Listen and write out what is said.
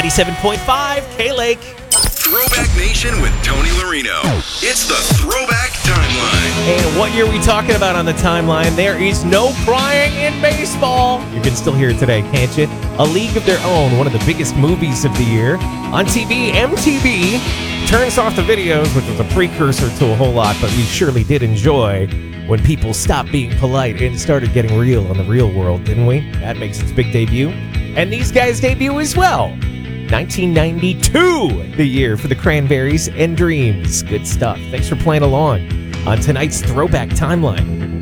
97.5 K-Lake. Throwback Nation with Tony Marino. It's the Throwback Timeline. And what year are we talking about on the timeline? There is no crying in baseball. You can still hear it today, can't you? A League of Their Own, one of the biggest movies of the year. On TV, MTV turns off the videos, which was a precursor to a whole lot, but we surely did enjoy when people stopped being polite and started getting real on the real world, didn't we? That makes its big debut. And these guys debut as well. 1992, the year for the Cranberries and Dreams. Good stuff. Thanks for playing along on tonight's Throwback Timeline.